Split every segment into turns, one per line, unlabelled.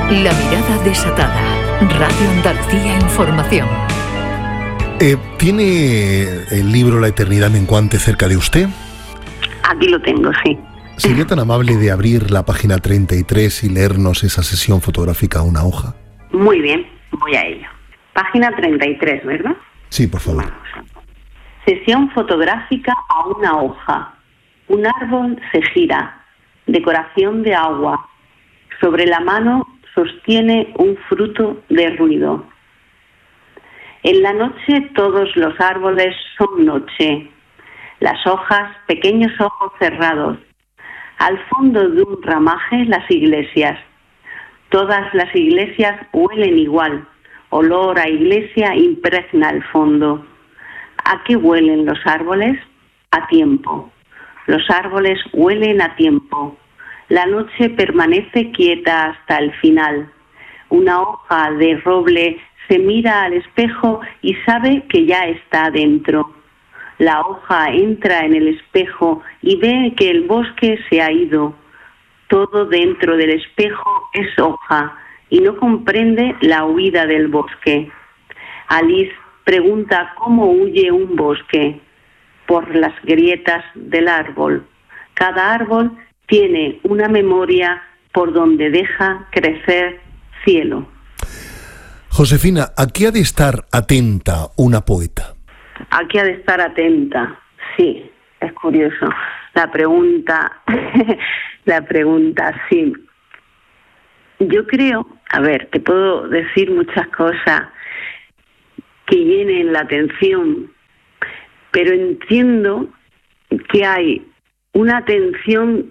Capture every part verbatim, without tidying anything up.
La mirada desatada. Radio Andalucía Información.
Eh, ¿Tiene el libro La eternidad menguante cerca de usted?
Aquí lo tengo, sí.
¿Sería tan amable de abrir la página treinta y tres y leernos esa sesión fotográfica a una hoja?
Muy bien, voy a ello. Página treinta y tres, ¿verdad?
Sí, por favor.
Sesión fotográfica a una hoja. Un árbol se gira. Decoración de agua. Sobre la mano sostiene un fruto de ruido. En la noche todos los árboles son noche. Las hojas, pequeños ojos cerrados. Al fondo de un ramaje las iglesias. Todas las iglesias huelen igual. Olor a iglesia impregna el fondo. ¿A qué huelen los árboles? A tiempo. Los árboles huelen a tiempo. La noche permanece quieta hasta el final. Una hoja de roble se mira al espejo y sabe que ya está dentro. La hoja entra en el espejo y ve que el bosque se ha ido. Todo dentro del espejo es hoja y no comprende la huida del bosque. Alice pregunta cómo huye un bosque. Por las grietas del árbol. Cada árbol tiene una memoria por donde deja crecer cielo.
Josefina, ¿a qué ha de estar atenta una poeta?
Aquí ha de estar atenta, sí, es curioso. La pregunta, la pregunta, sí. Yo creo, a ver, te puedo decir muchas cosas que llenen la atención, pero entiendo que hay una atención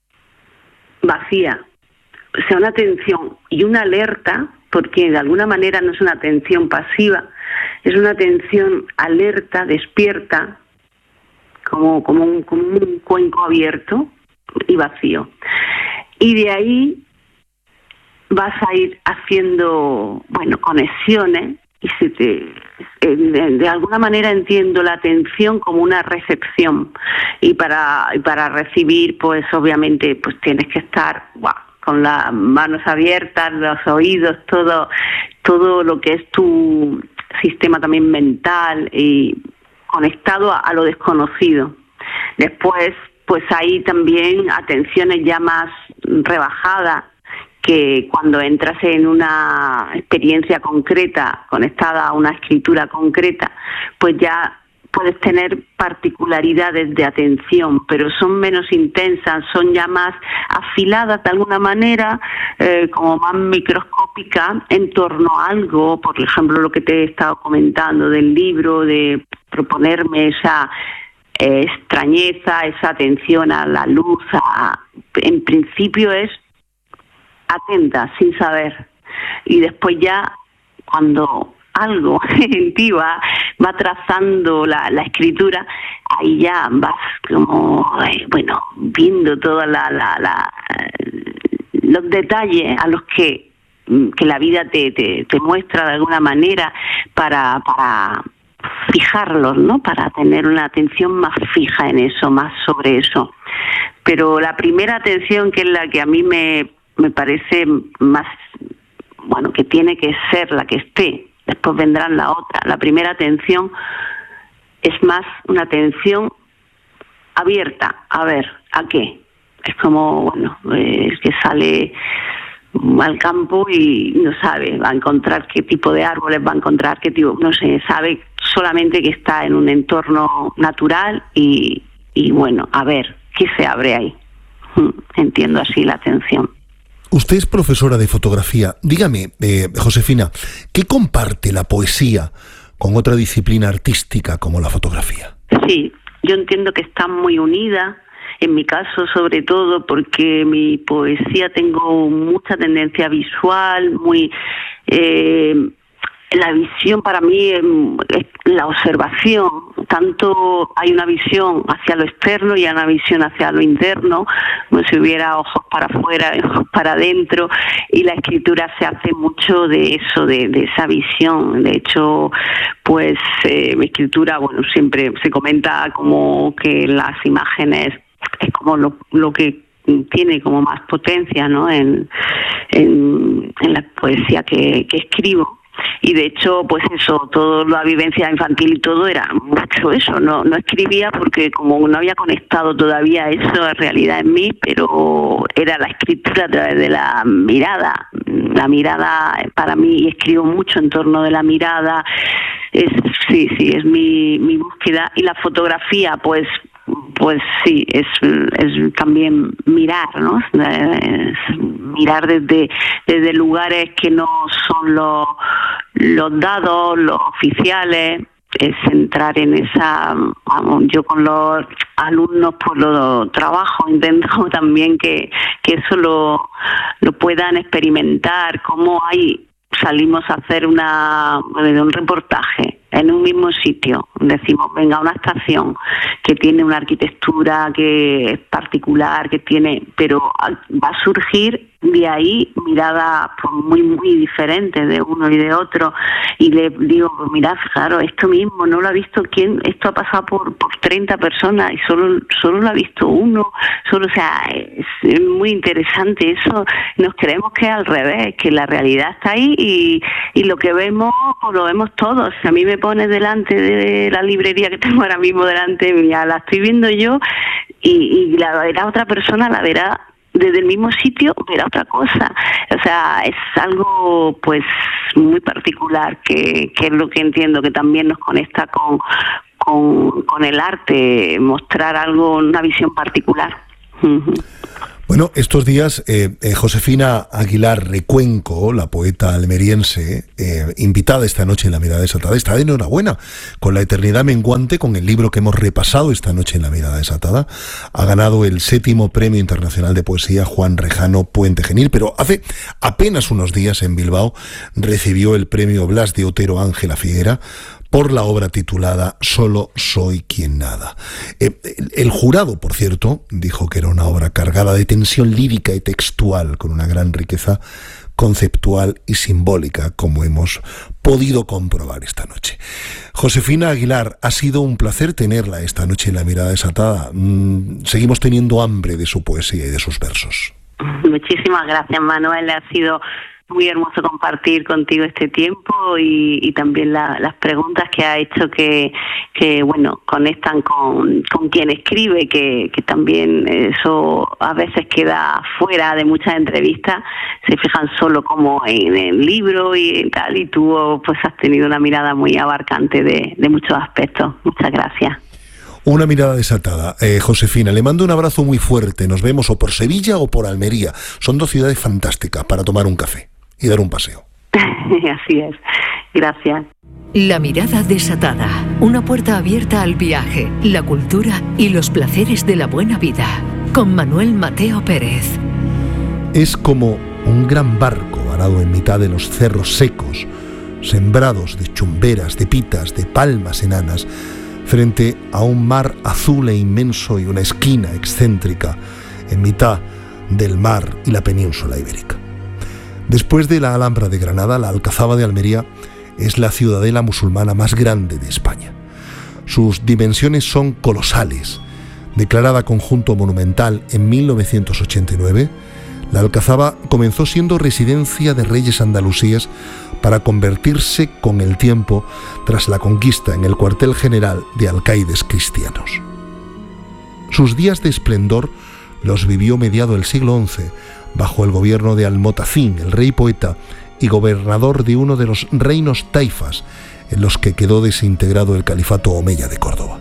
vacía, o sea, una atención y una alerta, porque de alguna manera no es una atención pasiva, es una atención alerta, despierta, como, como, un, como un cuenco abierto y vacío. Y de ahí vas a ir haciendo, bueno, conexiones y se te, de, de alguna manera entiendo la atención como una recepción y para, y para recibir, pues obviamente, pues tienes que estar, wow, con las manos abiertas, los oídos, todo, todo lo que es tu sistema también mental y conectado a, a lo desconocido. Después, pues hay también atenciones ya más rebajadas, que cuando entras en una experiencia concreta, conectada a una escritura concreta, pues ya puedes tener particularidades de atención, pero son menos intensas, son ya más afiladas de alguna manera, eh, como más microscópicas en torno a algo, por ejemplo, lo que te he estado comentando del libro, de proponerme esa eh, extrañeza, esa atención a la luz, a, en principio es atenta, sin saber, y después ya cuando algo en ti va, va trazando la, la escritura, ahí ya vas como, eh, bueno, viendo todos la, la, la, los detalles a los que, que la vida te, te, te muestra de alguna manera para, para fijarlos, ¿no? Para tener una atención más fija en eso, más sobre eso. Pero la primera atención, que es la que a mí me me parece más, bueno, que tiene que ser la que esté, después vendrán la otra. La primera atención es más una atención abierta, a ver, ¿a qué? Es como, bueno, es que sale al campo y no sabe, va a encontrar qué tipo de árboles, va a encontrar qué tipo, no sé, sabe solamente que está en un entorno natural y, y bueno, a ver, ¿qué se abre ahí? Entiendo así la atención.
Usted es profesora de fotografía. Dígame, eh, Josefina, ¿qué comparte la poesía con otra disciplina artística como la fotografía?
Sí, yo entiendo que están muy unidas, en mi caso sobre todo porque mi poesía tengo mucha tendencia visual, muy... Eh, la visión para mí es la observación, tanto hay una visión hacia lo externo y hay una visión hacia lo interno, como si hubiera ojos para afuera, ojos para adentro, y la escritura se hace mucho de eso, de, de esa visión. De hecho, pues eh, mi escritura, bueno, siempre se comenta como que las imágenes es como lo, lo que tiene como más potencia, ¿no? En, en en la poesía que, que escribo. Y de hecho, pues eso, toda la vivencia infantil y todo era mucho eso. No, no escribía porque como no había conectado todavía eso en realidad en mí, pero era la escritura a través de la mirada. La mirada para mí, y escribo mucho en torno de la mirada, es sí, sí, es mi, mi búsqueda. Y la fotografía, pues pues sí, es, es también mirar, ¿no? Es mirar desde, desde lugares que no son los, los dados, los oficiales, es entrar en esa, vamos, yo con los alumnos pues lo trabajo, intento también que, que eso lo, lo puedan experimentar, cómo hay, salimos a hacer una, un reportaje en un mismo sitio, decimos, venga, una estación que tiene una arquitectura que es particular, que tiene, pero va a surgir de ahí miradas pues, muy, muy diferentes de uno y de otro, y le digo, pues mirad, fijaros, esto mismo no lo ha visto quién, esto ha pasado por, por treinta personas y solo, solo lo ha visto uno, solo, o sea, es, es muy interesante eso, nos creemos que es al revés, que la realidad está ahí y, y lo que vemos, pues lo vemos todos. A mí me pones delante de la librería que tengo ahora mismo delante mía, la estoy viendo yo y, y la verá otra persona, la verá desde el mismo sitio, verá otra cosa. O sea, es algo pues muy particular que, que es lo que entiendo que también nos conecta con, con, con el arte, mostrar algo, una visión particular. Uh-huh.
Bueno, estos días eh, eh, Josefina Aguilar Recuenco, la poeta almeriense, eh, invitada esta noche en La Mirada Desatada, está de enhorabuena con La Eternidad Menguante, con el libro que hemos repasado esta noche en La Mirada Desatada. Ha ganado el séptimo Premio Internacional de Poesía Juan Rejano Puente Genil, pero hace apenas unos días en Bilbao recibió el Premio Blas de Otero Ángela Figuera por la obra titulada Solo soy quien nada. Eh, el, el jurado, por cierto, dijo que era una obra cargada de tensión lírica y textual, con una gran riqueza conceptual y simbólica, como hemos podido comprobar esta noche. Josefina Aguilar, ha sido un placer tenerla esta noche en La Mirada Desatada. Mm, seguimos teniendo hambre de su poesía y de sus versos.
Muchísimas gracias, Manuel. Ha sido muy hermoso compartir contigo este tiempo y, y también la, las preguntas que ha hecho que, que bueno, conectan con, con quien escribe, que, que también eso a veces queda fuera de muchas entrevistas, se fijan solo como en el libro y tal, y tú pues has tenido una mirada muy abarcante de, de muchos aspectos. Muchas gracias.
Una mirada desatada. Eh, Josefina, le mando un abrazo muy fuerte. Nos vemos o por Sevilla o por Almería. Son dos ciudades fantásticas para tomar un café y dar un paseo.
Así es. Gracias.
La Mirada Desatada. Una puerta abierta al viaje, la cultura y los placeres de la buena vida. Con Manuel Mateo Pérez.
Es como un gran barco varado en mitad de los cerros secos, sembrados de chumberas, de pitas, de palmas enanas, frente a un mar azul e inmenso y una esquina excéntrica en mitad del mar y la península ibérica. Después de la Alhambra de Granada, la Alcazaba de Almería es la ciudadela musulmana más grande de España. Sus dimensiones son colosales. Declarada conjunto monumental en mil novecientos ochenta y nueve, la Alcazaba comenzó siendo residencia de reyes andalusíes para convertirse con el tiempo, tras la conquista, en el cuartel general de alcaides cristianos. Sus días de esplendor los vivió mediado el siglo once, bajo el gobierno de Almotacín, el rey poeta y gobernador de uno de los reinos taifas en los que quedó desintegrado el califato omeya de Córdoba.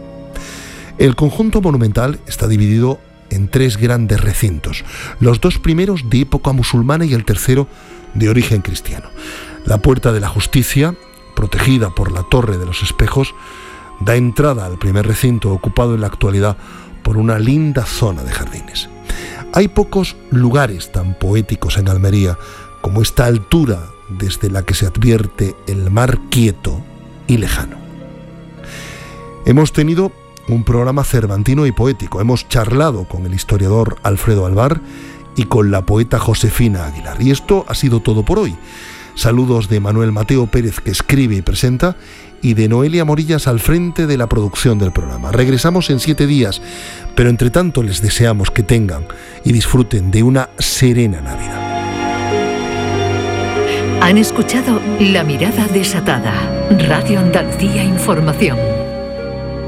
El conjunto monumental está dividido en tres grandes recintos, los dos primeros de época musulmana y el tercero de origen cristiano. La Puerta de la Justicia, protegida por la Torre de los Espejos, da entrada al primer recinto, ocupado en la actualidad por una linda zona de jardines. Hay pocos lugares tan poéticos en Almería como esta altura desde la que se advierte el mar quieto y lejano. Hemos tenido un programa cervantino y poético. Hemos charlado con el historiador Alfredo Alvar y con la poeta Josefina Aguilar. Y esto ha sido todo por hoy. Saludos de Manuel Mateo Pérez, que escribe y presenta, y de Noelia Morillas al frente de la producción del programa. Regresamos en siete días, pero entre tanto les deseamos que tengan y disfruten de una serena Navidad.
Han escuchado La Mirada Desatada, Radio Andalucía Información.